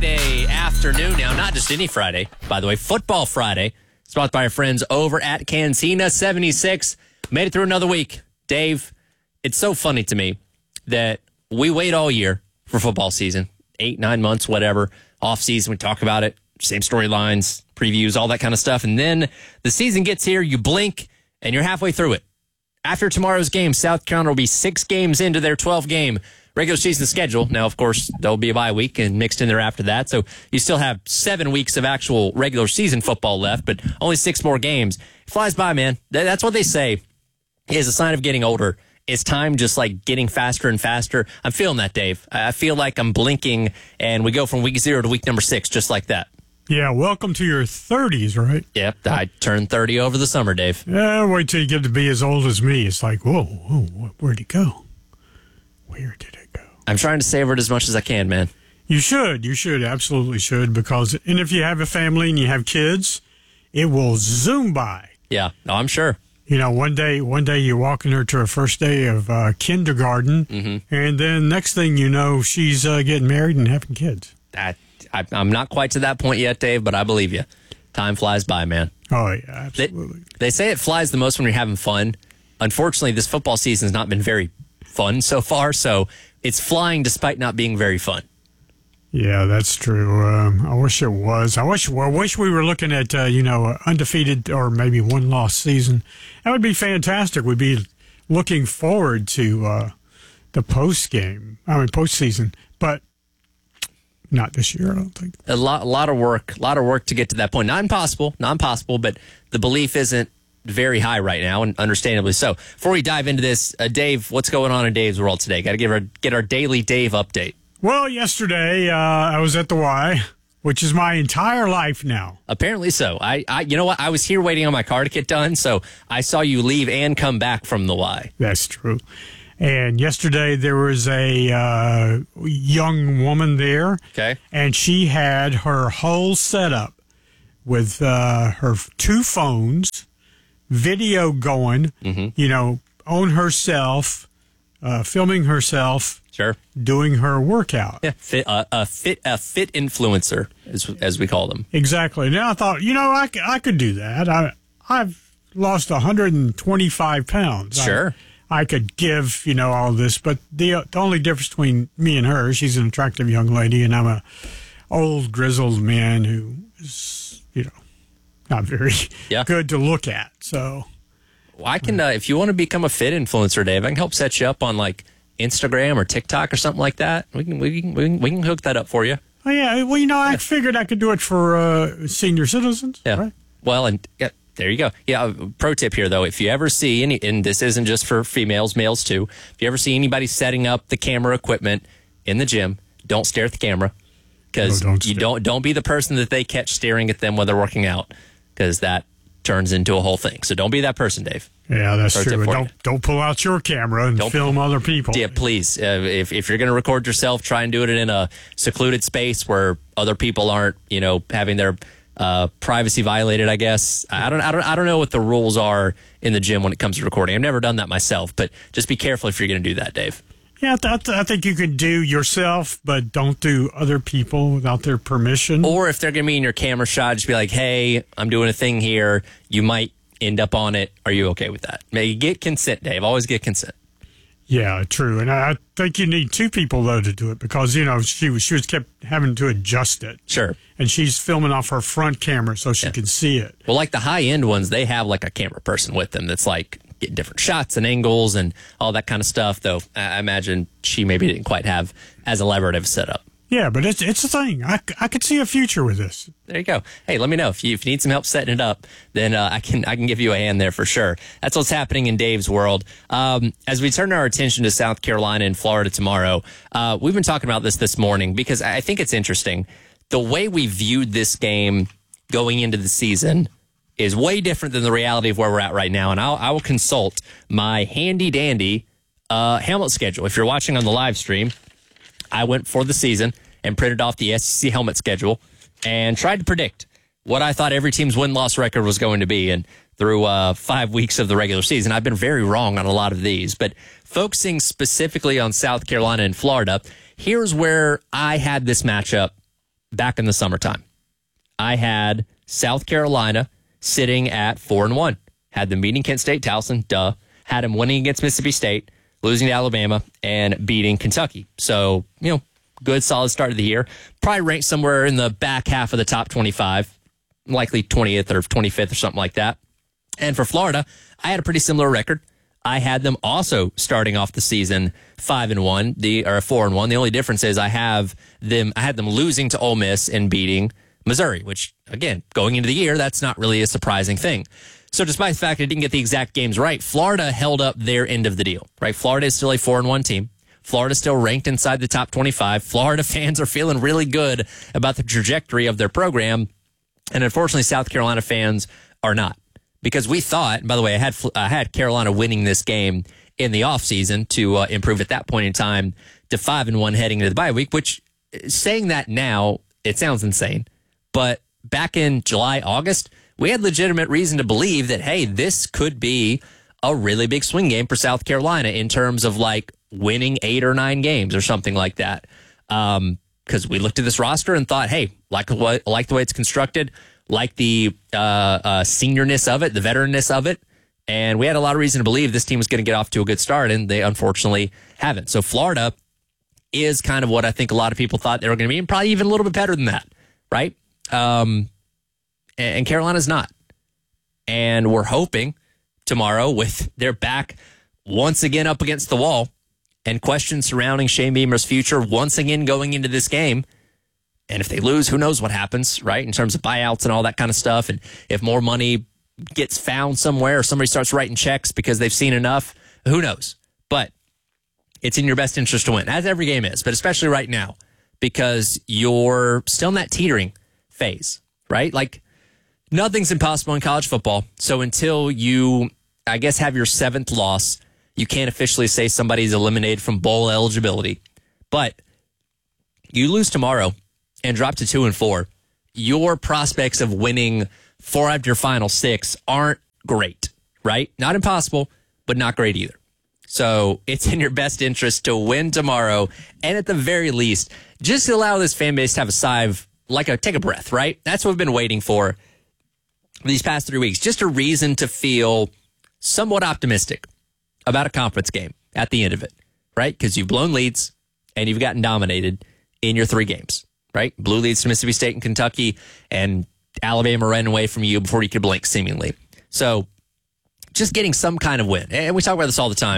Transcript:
Friday afternoon now. Not just any Friday, by the way. Football Friday. Sponsored by our friends over at Cantina 76. Made it through another week. Dave, it's so funny to me that we wait all year for football season. 8, 9 months, whatever. Off season, we talk about it. Same storylines, previews, all that kind of stuff. And then the season gets here, you blink, and you're halfway through it. After tomorrow's game, South Carolina will be 6 games into their 12-game regular season schedule. Now, of course, there'll be a bye week and mixed in there after that. So you still have 7 weeks of actual regular season football left, but only 6 more games. It flies by, man. That's what they say is a sign of getting older. It's time just like getting faster and faster. I'm feeling that, Dave. I feel like I'm blinking, and we go from week 0 to week number 6, just like that. Yeah, welcome to your 30s, right? Yep, I turned 30 over the summer, Dave. Wait till you get to be as old as me. It's like, whoa, where'd it go? Where did it go? I'm trying to savor it as much as I can, man. You should, absolutely should, because, and if you have a family and you have kids, it will zoom by. Yeah, no, I'm sure. You know, one day you're walking her to her first day of kindergarten, and then next thing you know, she's getting married and having kids. I'm not quite to that point yet, Dave, but I believe you. Time flies by, man. Oh, yeah, absolutely. They say it flies the most when you're having fun. Unfortunately, this football season has not been very fun so far, so it's flying despite not being very fun. Yeah, that's true. I wish it was. I wish we were looking at, undefeated or maybe one-loss season. That would be fantastic. We'd be looking forward to the postseason. But not this year, I don't think. A lot of work to get to that point. Not impossible, but the belief isn't very high right now, and understandably so. Before we dive into this, Dave, what's going on in Dave's world today? Got to get our daily Dave update. Well, yesterday I was at the Y, which is my entire life now. Apparently so. You know what? I was here waiting on my car to get done, so I saw you leave and come back from the Y. That's true. And yesterday there was a young woman there. Okay. And she had her whole setup with her 2 phones, video going, on herself, filming herself. Sure. Doing her workout. Yeah, a fit influencer, as we call them. Exactly. Now I thought, I could do that. I've lost 125 pounds. Sure. I could give, all this, but the only difference between me and her, she's an attractive young lady, and I'm a old, grizzled man who is, not very good to look at. So, well, I can, if you want to become a fit influencer, Dave, I can help set you up on like Instagram or TikTok or something like that. We can hook that up for you. Oh yeah, well, I figured I could do it for senior citizens. Yeah. Right? Well, and there you go. Yeah. Pro tip here though: if you ever see any, and this isn't just for females, males too. If you ever see anybody setting up the camera equipment in the gym, don't stare at the camera, because don't be the person that they catch staring at them when they're working out, because that turns into a whole thing. So don't be that person, Dave. Yeah, that's true. Don't pull out your camera and film other people. Yeah, please. If you're going to record yourself, try and do it in a secluded space where other people aren't, having their privacy violated, I guess. I don't know what the rules are in the gym when it comes to recording. I've never done that myself, but just be careful if you're going to do that, Dave. Yeah, I think you can do yourself, but don't do other people without their permission. Or if they're going to be in your camera shot, just be like, hey, I'm doing a thing here. You might end up on it. Are you okay with that? Maybe get consent, Dave. Always get consent. Yeah, true. And I think you need 2 people, though, to do it, because, she was kept having to adjust it. Sure. And she's filming off her front camera so she can see it. Well, like the high-end ones, they have like a camera person with them that's like getting different shots and angles and all that kind of stuff, though I imagine she maybe didn't quite have as elaborate of a setup. Yeah, but it's a thing. I could see a future with this. There you go. Hey, let me know if you need some help setting it up. Then I can give you a hand there for sure. That's what's happening in Dave's world. As we turn our attention to South Carolina and Florida tomorrow, we've been talking about this morning because I think it's interesting. The way we viewed this game going into the season is way different than the reality of where we're at right now. And I will consult my handy dandy helmet schedule. If you're watching on the live stream, I went for the season and printed off the SEC helmet schedule and tried to predict what I thought every team's win-loss record was going to be. And through 5 weeks of the regular season, I've been very wrong on a lot of these. But focusing specifically on South Carolina and Florida, here's where I had this matchup back in the summertime, I had South Carolina sitting at 4-1. Had them beating Kent State, Towson, duh. Had them winning against Mississippi State, losing to Alabama, and beating Kentucky. So, good solid start of the year. Probably ranked somewhere in the back half of the top 25, likely 20th or 25th or something like that. And for Florida, I had a pretty similar record. I had them also starting off the season 5-1, or 4-1. The only difference is I had them losing to Ole Miss and beating Missouri, which, again, going into the year, that's not really a surprising thing. So despite the fact I didn't get the exact games right, Florida held up their end of the deal, right? Florida is still a 4-1 team. Florida's still ranked inside the top 25. Florida fans are feeling really good about the trajectory of their program. And unfortunately, South Carolina fans are not. Because we thought, by the way, I had Carolina winning this game in the offseason to improve at that point in time to 5-1 heading into the bye week, which, saying that now, it sounds insane. But back in July, August, we had legitimate reason to believe that, hey, this could be a really big swing game for South Carolina in terms of like winning 8 or 9 games or something like that. Because we looked at this roster and thought, hey, like the way it's constructed, like the seniorness of it, the veteranness of it. And we had a lot of reason to believe this team was going to get off to a good start, and they unfortunately haven't. So Florida is kind of what I think a lot of people thought they were going to be, and probably even a little bit better than that, right? And Carolina's not. And we're hoping tomorrow, with their back once again up against the wall and questions surrounding Shane Beamer's future once again going into this game. And if they lose, who knows what happens, right? In terms of buyouts and all that kind of stuff. And if more money gets found somewhere or somebody starts writing checks because they've seen enough, who knows? But it's in your best interest to win, as every game is, but especially right now, because you're still in that teetering phase, right? Like, nothing's impossible in college football. So until you, I guess, have your 7th loss, you can't officially say somebody's eliminated from bowl eligibility. But you lose tomorrow and drop to 2-4, your prospects of winning 4 out of your final 6 aren't great, right? Not impossible, but not great either. So it's in your best interest to win tomorrow, and at the very least, just allow this fan base to have a sigh of, take a breath, right? That's what we've been waiting for these past 3 weeks. Just a reason to feel somewhat optimistic about a conference game at the end of it, right? Because you've blown leads and you've gotten dominated in your 3 games. Right? Blew leads to Mississippi State and Kentucky, and Alabama ran away from you before you could blink, seemingly. So just getting some kind of win. And we talk about this all the time.